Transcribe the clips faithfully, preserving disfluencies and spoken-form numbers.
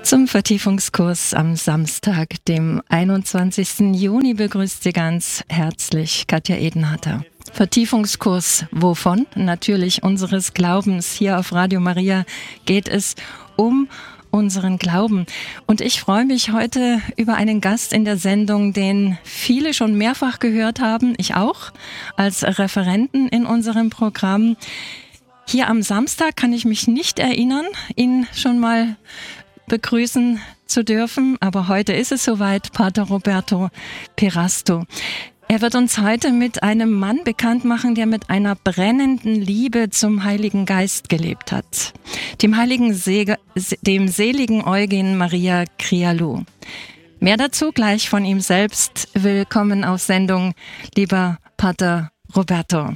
Zum Vertiefungskurs am Samstag, dem einundzwanzigsten Juni, begrüßt Sie ganz herzlich Katja Edenharter. Vertiefungskurs wovon? Natürlich unseres Glaubens. Hier auf Radio Maria geht es um unseren Glauben. Und ich freue mich heute über einen Gast in der Sendung, den viele schon mehrfach gehört haben, ich auch, als Referenten in unserem Programm. Hier am Samstag kann ich mich nicht erinnern, ihn schon mal begrüßen zu dürfen, aber heute ist es soweit, Pater Roberto Pirasto. Er wird uns heute mit einem Mann bekannt machen, der mit einer brennenden Liebe zum Heiligen Geist gelebt hat, dem heiligen Se- dem seligen Eugen Maria Crialou. Mehr dazu gleich von ihm selbst. Willkommen auf Sendung, lieber Pater Roberto.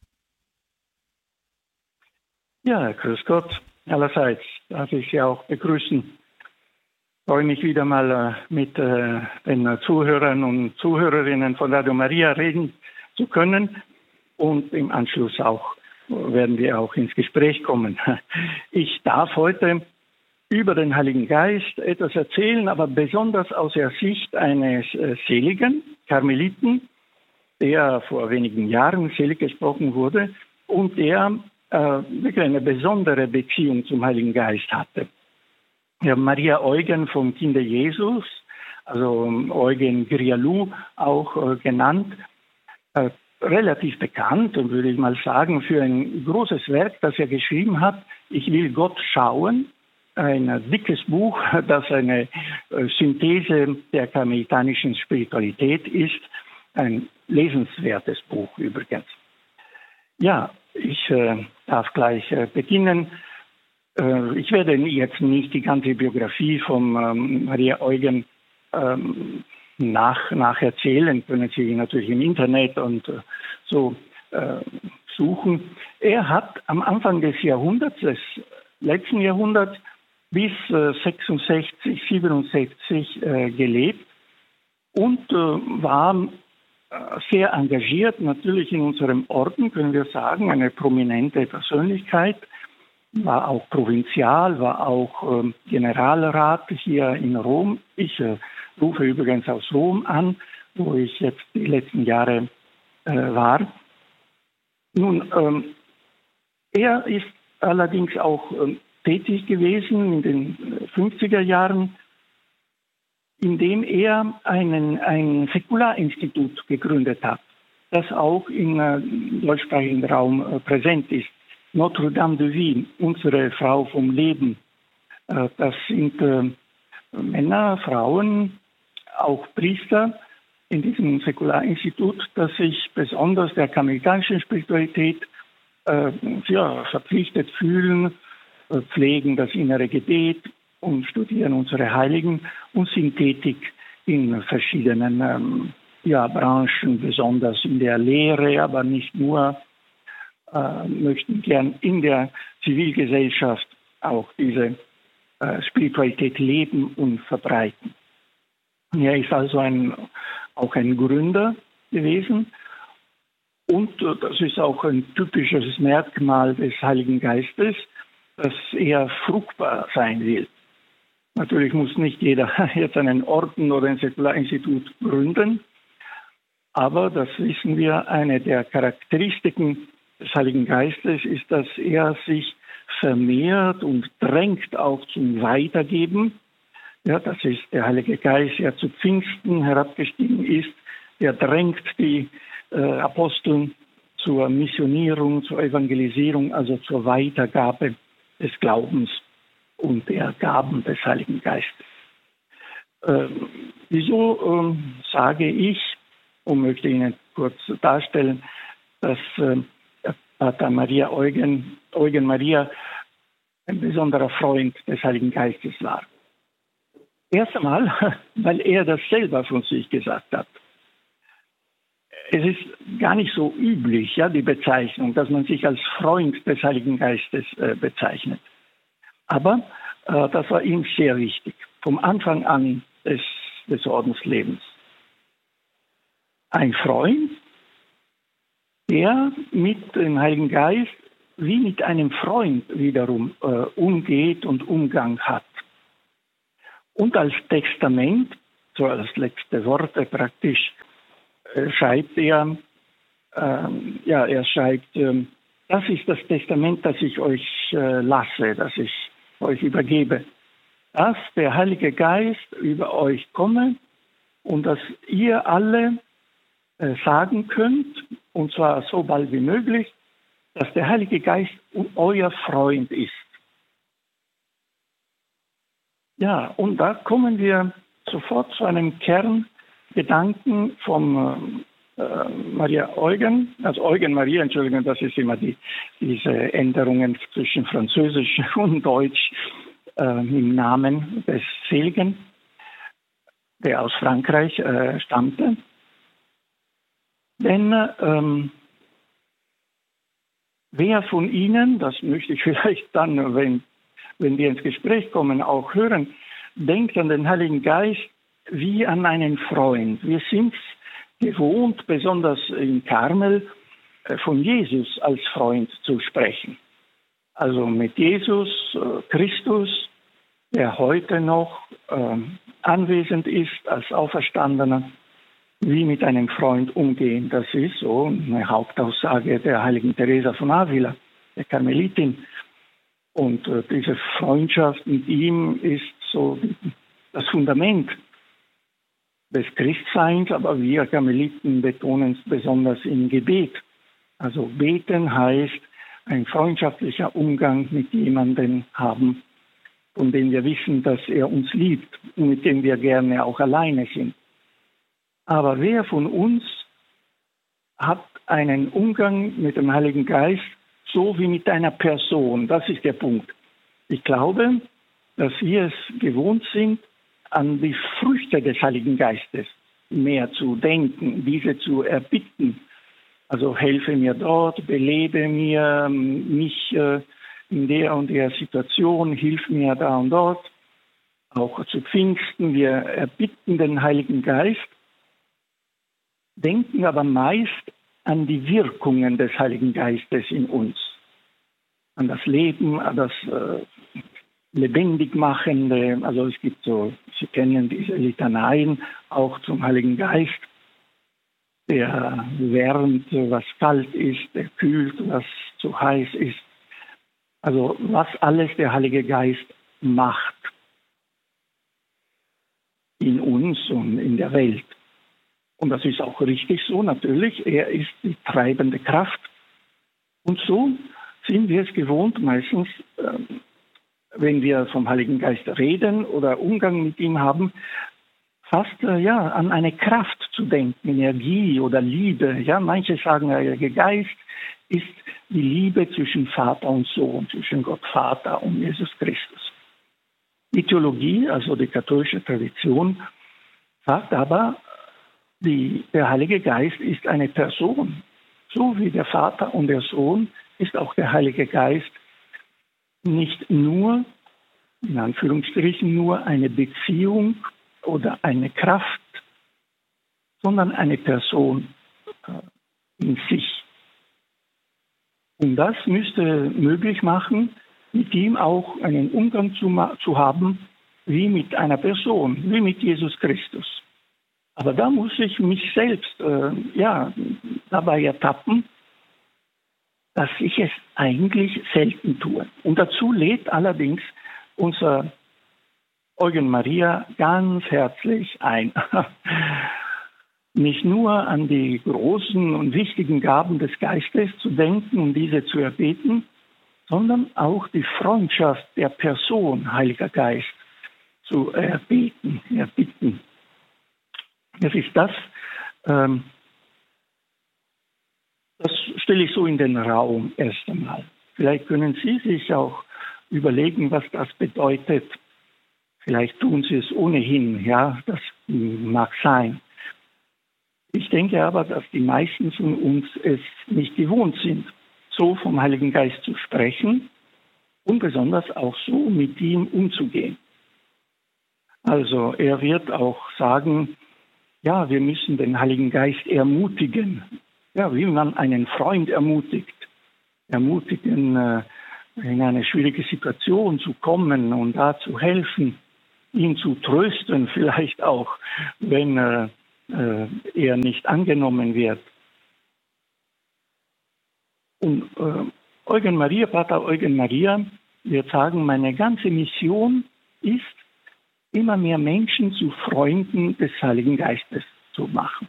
Ja, grüß Gott allerseits. Darf ich Sie auch begrüßen. Ich freue mich wieder mal äh, mit äh, den Zuhörern und Zuhörerinnen von Radio Maria reden zu können. Und im Anschluss auch werden wir auch ins Gespräch kommen. Ich darf heute über den Heiligen Geist etwas erzählen, aber besonders aus der Sicht eines äh, Seligen, Karmeliten, der vor wenigen Jahren selig gesprochen wurde und der äh, wirklich eine besondere Beziehung zum Heiligen Geist hatte. Ja, Maria Eugen vom Kinde Jesus, also Eugen Crialou auch äh, genannt, äh, relativ bekannt und würde ich mal sagen für ein großes Werk, das er geschrieben hat. Ich will Gott schauen, ein dickes Buch, das eine äh, Synthese der karmelitanischen Spiritualität ist, ein lesenswertes Buch übrigens. Ja, ich äh, darf gleich äh, beginnen. Ich werde jetzt nicht die ganze Biografie von ähm, Maria Eugen ähm, nach, nacherzählen, können Sie natürlich im Internet und äh, so äh, suchen. Er hat am Anfang des Jahrhunderts, des letzten Jahrhunderts, bis äh, sechsundsechzig, siebenundsechzig äh, gelebt und äh, war äh, sehr engagiert, natürlich in unserem Orden, können wir sagen, eine prominente Persönlichkeit. War auch Provinzial, war auch ähm, Generalrat hier in Rom. Ich äh, rufe übrigens aus Rom an, wo ich jetzt die letzten Jahre äh, war. Nun, ähm, er ist allerdings auch ähm, tätig gewesen in den fünfziger Jahren, indem er einen, ein Säkularinstitut gegründet hat, das auch im äh, deutschsprachigen Raum äh, präsent ist. Notre Dame de Vie, unsere Frau vom Leben. Das sind Männer, Frauen, auch Priester in diesem Säkularinstitut, das sich besonders der karmelitanischen Spiritualität äh, ja, verpflichtet fühlen, äh, pflegen das innere Gebet und studieren unsere Heiligen und sind tätig in verschiedenen ähm, ja, Branchen, besonders in der Lehre, aber nicht nur. Äh, möchten gern in der Zivilgesellschaft auch diese äh, Spiritualität leben und verbreiten. Er ist also ein, auch ein Gründer gewesen und äh, das ist auch ein typisches Merkmal des Heiligen Geistes, dass er fruchtbar sein will. Natürlich muss nicht jeder jetzt einen Orden oder ein Säkularinstitut gründen, aber das wissen wir, eine der Charakteristiken des Heiligen Geistes ist, dass er sich vermehrt und drängt auch zum Weitergeben. Ja, das ist der Heilige Geist, der zu Pfingsten herabgestiegen ist. Der drängt die äh, Apostel zur Missionierung, zur Evangelisierung, also zur Weitergabe des Glaubens und der Gaben des Heiligen Geistes. Äh, wieso äh, sage ich und möchte Ihnen kurz darstellen, dass äh, Pater Maria Eugen, Eugen Maria ein besonderer Freund des Heiligen Geistes war. Erst einmal, weil er das selber von sich gesagt hat. Es ist gar nicht so üblich, ja, die Bezeichnung, dass man sich als Freund des Heiligen Geistes äh, bezeichnet. Aber äh, das war ihm sehr wichtig, vom Anfang an des, des Ordenslebens. Ein Freund, der mit dem Heiligen Geist wie mit einem Freund wiederum äh, umgeht und Umgang hat. Und als Testament, so als letzte Worte praktisch, äh, schreibt er, äh, ja, er schreibt, äh, das ist das Testament, das ich euch äh, lasse, das ich euch übergebe, dass der Heilige Geist über euch komme und dass ihr alle äh, sagen könnt, und zwar so bald wie möglich, dass der Heilige Geist euer Freund ist. Ja, und da kommen wir sofort zu einem Kerngedanken vom äh, Maria Eugen, also Eugen Maria, Entschuldigung, das ist immer die, diese Änderungen zwischen Französisch und Deutsch äh, im Namen des Seligen, der aus Frankreich äh, stammte. Denn ähm, wer von Ihnen, das möchte ich vielleicht dann, wenn, wenn wir ins Gespräch kommen, auch hören, denkt an den Heiligen Geist wie an einen Freund. Wir sind gewohnt, besonders in Karmel, von Jesus als Freund zu sprechen. Also mit Jesus äh, Christus, der heute noch äh, anwesend ist als Auferstandener, wie mit einem Freund umgehen. Das ist so eine Hauptaussage der heiligen Teresa von Avila, der Karmelitin. Und äh, diese Freundschaft mit ihm ist so das Fundament des Christseins, aber wir Karmeliten betonen es besonders im Gebet. Also beten heißt ein freundschaftlicher Umgang mit jemandem haben, von dem wir wissen, dass er uns liebt und mit dem wir gerne auch alleine sind. Aber wer von uns hat einen Umgang mit dem Heiligen Geist so wie mit einer Person? Das ist der Punkt. Ich glaube, dass wir es gewohnt sind, an die Früchte des Heiligen Geistes mehr zu denken, diese zu erbitten. Also helfe mir dort, belebe mir mich äh, in der und der Situation, hilf mir da und dort. Auch zu Pfingsten, wir erbitten den Heiligen Geist, denken aber meist an die Wirkungen des Heiligen Geistes in uns, an das Leben, an das äh, Lebendigmachende. Also es gibt so, Sie kennen diese Litaneien auch zum Heiligen Geist, der wärmt, was kalt ist, der kühlt, was zu heiß ist. Also was alles der Heilige Geist macht in uns und in der Welt. Und das ist auch richtig so, natürlich. Er ist die treibende Kraft. Und so sind wir es gewohnt, meistens, ähm, wenn wir vom Heiligen Geist reden oder Umgang mit ihm haben, fast äh, ja, an eine Kraft zu denken, Energie oder Liebe. Ja, manche sagen, der Heilige Geist ist die Liebe zwischen Vater und Sohn, zwischen Gott Vater und Jesus Christus. Die Theologie, also die katholische Tradition, sagt aber, die, der Heilige Geist ist eine Person. So wie der Vater und der Sohn ist auch der Heilige Geist nicht nur, in Anführungsstrichen, nur eine Beziehung oder eine Kraft, sondern eine Person äh, in sich. Und das müsste möglich machen, mit ihm auch einen Umgang zu, zu haben, wie mit einer Person, wie mit Jesus Christus. Aber da muss ich mich selbst äh, ja, dabei ertappen, dass ich es eigentlich selten tue. Und dazu lädt allerdings unser Eugen Maria ganz herzlich ein. Nicht nur an die großen und wichtigen Gaben des Geistes zu denken und diese zu erbeten, sondern auch die Freundschaft der Person, Heiliger Geist, zu erbeten, erbitten. Das ist das, ähm, das stelle ich so in den Raum erst einmal. Vielleicht können Sie sich auch überlegen, was das bedeutet. Vielleicht tun Sie es ohnehin, ja, das mag sein. Ich denke aber, dass die meisten von uns es nicht gewohnt sind, so vom Heiligen Geist zu sprechen und besonders auch so mit ihm umzugehen. Also er wird auch sagen, ja, wir müssen den Heiligen Geist ermutigen, ja, wie man einen Freund ermutigt, ermutigen, in eine schwierige Situation zu kommen und da zu helfen. ihn zu trösten, vielleicht auch, wenn äh, äh, er nicht angenommen wird. Und äh, Eugen Maria, Pater Eugen Maria, wird sagen, meine ganze Mission ist, immer mehr Menschen zu Freunden des Heiligen Geistes zu machen.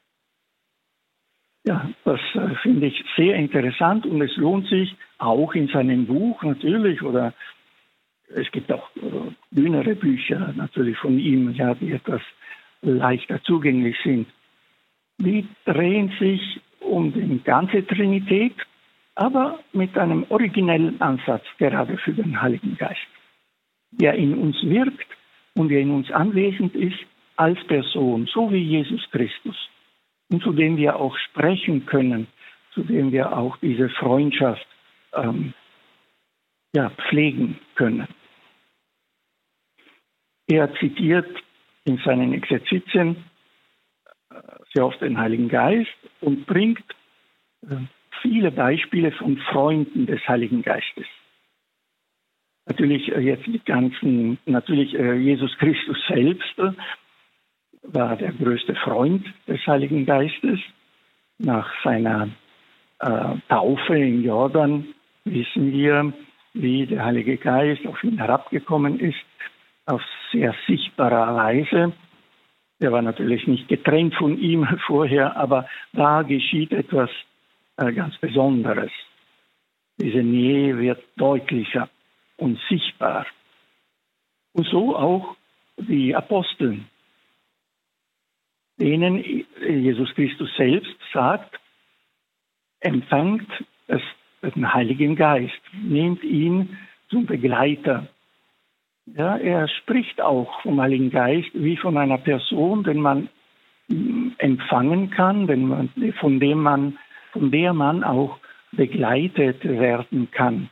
Ja, das äh, finde ich sehr interessant und es lohnt sich auch in seinem Buch natürlich, oder es gibt auch äh, dünnere Bücher natürlich von ihm, ja, die etwas leichter zugänglich sind. Die drehen sich um die ganze Trinität, aber mit einem originellen Ansatz gerade für den Heiligen Geist, der in uns wirkt und der in uns anwesend ist als Person, so wie Jesus Christus. Und zu dem wir auch sprechen können, zu dem wir auch diese Freundschaft ähm, ja, pflegen können. Er zitiert in seinen Exerzitien äh, sehr oft den Heiligen Geist und bringt äh, viele Beispiele von Freunden des Heiligen Geistes. Natürlich äh, jetzt die ganzen, natürlich äh, Jesus Christus selbst äh, war der größte Freund des Heiligen Geistes. Nach seiner äh, Taufe im Jordan wissen wir, wie der Heilige Geist auf ihn herabgekommen ist, auf sehr sichtbarer Weise. Er war natürlich nicht getrennt von ihm vorher, aber da geschieht etwas äh, ganz Besonderes. Diese Nähe wird deutlicher und sichtbar. Und so auch die Apostel, denen Jesus Christus selbst sagt, empfangt es, den Heiligen Geist, nehmt ihn zum Begleiter. Ja, er spricht auch vom Heiligen Geist wie von einer Person, den man empfangen kann, den man, von dem man, von der man auch begleitet werden kann.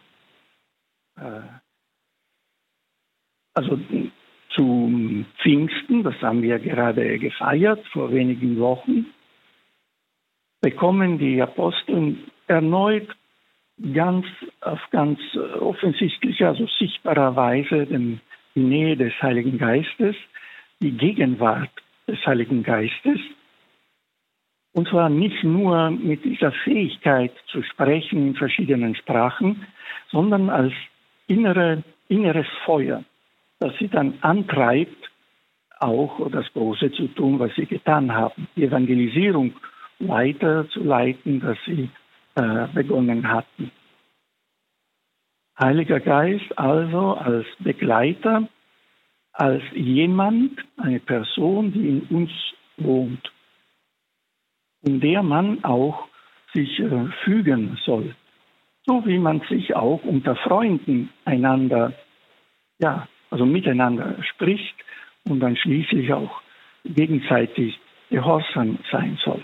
Also zum Pfingsten, das haben wir gerade gefeiert vor wenigen Wochen, bekommen die Apostel erneut ganz auf ganz offensichtlicher, also sichtbarer Weise den, die Nähe des Heiligen Geistes, die Gegenwart des Heiligen Geistes. Und zwar nicht nur mit dieser Fähigkeit zu sprechen in verschiedenen Sprachen, sondern als innere, inneres Feuer, das sie dann antreibt, auch das Große zu tun, was sie getan haben, die Evangelisierung weiterzuleiten, das sie äh, begonnen hatten. Heiliger Geist also als Begleiter, als jemand, eine Person, die in uns wohnt, in der man auch sich äh, fügen soll, so wie man sich auch unter Freunden einander, ja, also miteinander spricht und dann schließlich auch gegenseitig gehorsam sein soll.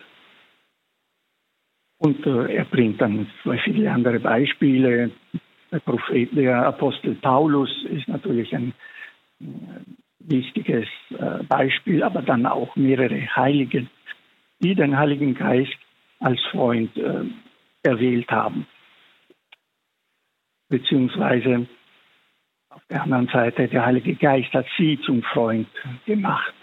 Und äh, er bringt dann viele andere Beispiele. Der Prophet, der Apostel Paulus ist natürlich ein äh, wichtiges äh, Beispiel, aber dann auch mehrere Heilige, die den Heiligen Geist als Freund äh, erwählt haben. Beziehungsweise auf der anderen Seite, der Heilige Geist hat sie zum Freund gemacht.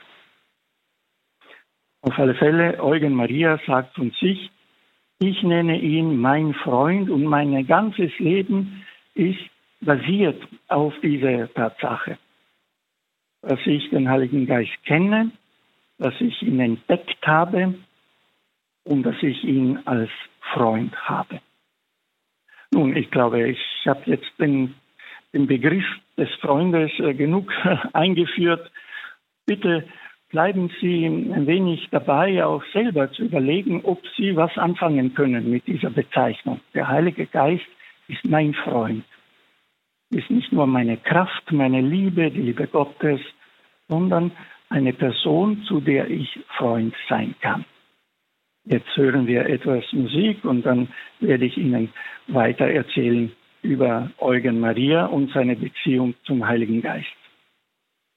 Auf alle Fälle, Eugen Maria sagt von sich, ich nenne ihn mein Freund und mein ganzes Leben ist basiert auf dieser Tatsache, dass ich den Heiligen Geist kenne, dass ich ihn entdeckt habe und dass ich ihn als Freund habe. Nun, ich glaube, ich habe jetzt den, den Begriff des Freundes äh, genug eingeführt. Bitte bleiben Sie ein wenig dabei, auch selber zu überlegen, ob Sie was anfangen können mit dieser Bezeichnung. Der Heilige Geist ist mein Freund. Ist nicht nur meine Kraft, meine Liebe, die Liebe Gottes, sondern eine Person, zu der ich Freund sein kann. Jetzt hören wir etwas Musik und dann werde ich Ihnen weiter erzählen über Eugen Maria und seine Beziehung zum Heiligen Geist.